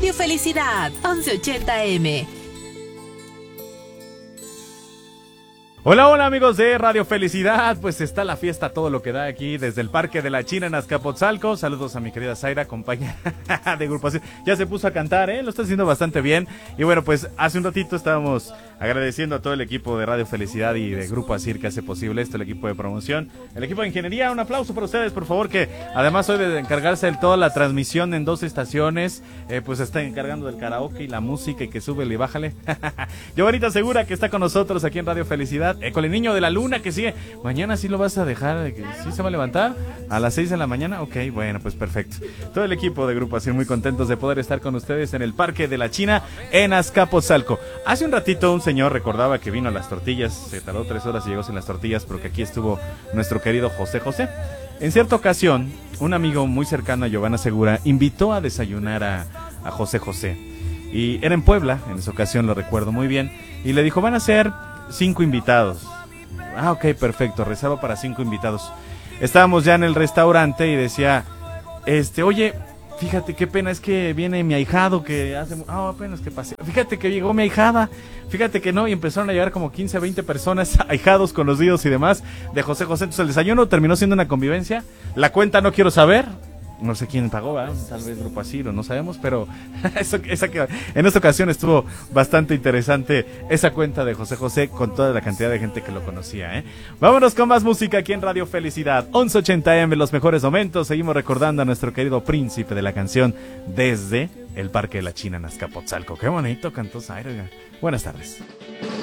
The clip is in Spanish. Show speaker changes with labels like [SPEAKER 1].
[SPEAKER 1] Radio Felicidad, 1180M.
[SPEAKER 2] Hola, hola amigos de Radio Felicidad, pues está la fiesta todo lo que da aquí desde el Parque de la China en Azcapotzalco. Saludos a mi querida Zaira, compañera de agrupación. Ya se puso a cantar, lo está haciendo bastante bien. Y bueno, pues hace un ratito estábamos agradeciendo a todo el equipo de Radio Felicidad y de Grupo Asir que hace posible esto, el equipo de promoción, el equipo de ingeniería. Un aplauso para ustedes, por favor, que además hoy de encargarse de toda la transmisión en 2 estaciones, pues está encargando del karaoke y la música y que súbele y bájale. Giovanita Segura, que está con nosotros aquí en Radio Felicidad. Con el niño de la luna que sigue. Mañana sí lo vas a dejar, ¿sí se va a levantar? A las 6 de la mañana, ok, bueno, pues perfecto. Todo el equipo de Grupo Asir muy contentos de poder estar con ustedes en el Parque de la China en Azcapotzalco. Hace un ratito un señor recordaba que vino a las tortillas, se tardó 3 horas y llegó sin las tortillas porque aquí estuvo nuestro querido José José. En cierta ocasión, un amigo muy cercano a Giovanna Segura invitó a desayunar a José José. Y era en Puebla, en esa ocasión lo recuerdo muy bien, y le dijo, van a ser 5 invitados. Ah, ok, perfecto, reserva para 5 invitados. Estábamos ya en el restaurante y decía, oye, fíjate qué pena, es que viene mi ahijado que hace... apenas que pasé. Fíjate que llegó mi ahijada, fíjate que no, y empezaron a llegar como 15, 20 personas, ahijados, conocidos y demás, de José José. Entonces el desayuno terminó siendo una convivencia. La cuenta no quiero saber. No sé quién pagó, ¿verdad? Tal vez Grupo Asir, no sabemos, pero en esta ocasión estuvo bastante interesante esa cuenta de José José con toda la cantidad de gente que lo conocía, Vámonos con más música aquí en Radio Felicidad, 1180M, los mejores momentos. Seguimos recordando a nuestro querido príncipe de la canción desde el Parque de la China en Azcapotzalco. Qué bonito cantó Zaira. Buenas tardes.